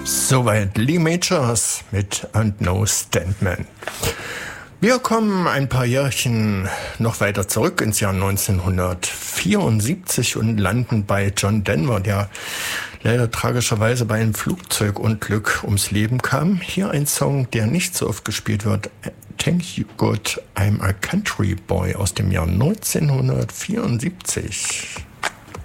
Soweit Lee Majors mit And No Standman. Wir kommen ein paar Jährchen noch weiter zurück ins Jahr 1974 und landen bei John Denver, der leider tragischerweise bei einem Flugzeugunglück ums Leben kam. Hier ein Song, der nicht so oft gespielt wird. Thank You God, I'm a Country Boy aus dem Jahr 1974.